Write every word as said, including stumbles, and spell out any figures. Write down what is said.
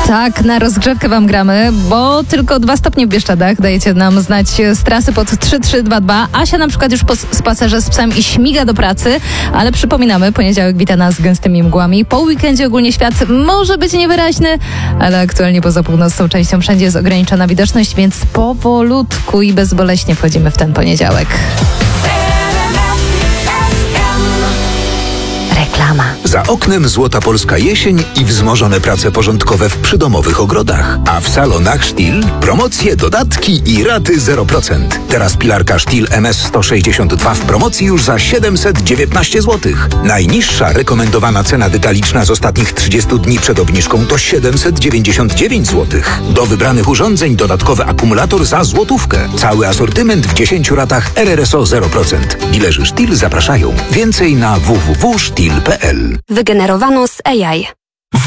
Tak, na rozgrzewkę wam gramy, bo tylko dwa stopnie w Bieszczadach. Dajecie nam znać z trasy pod trzy trzy dwa dwa. Asia na przykład już po spacerze z psem i śmiga do pracy, ale przypominamy, poniedziałek wita nas z gęstymi mgłami. Po weekendzie ogólnie świat może być niewyraźny, ale aktualnie poza północną częścią wszędzie jest ograniczona widoczność, więc powolutku i bezboleśnie wchodzimy w ten poniedziałek. Reklama. Za oknem złota polska jesień i wzmożone prace porządkowe w przydomowych ogrodach. A w salonach Stihl promocje, dodatki i raty zero procent. Teraz pilarka Stihl M S sto sześćdziesiąt dwa w promocji już za siedemset dziewiętnaście złotych. Najniższa rekomendowana cena detaliczna z ostatnich trzydziestu dni przed obniżką to siedemset dziewięćdziesiąt dziewięć złotych. Do wybranych urządzeń dodatkowy akumulator za złotówkę. Cały asortyment w dziesięciu ratach R R S O zero procent. Dilerzy Stihl zapraszają. Więcej na w w w kropka stihl kropka p l. Wygenerowano z A I.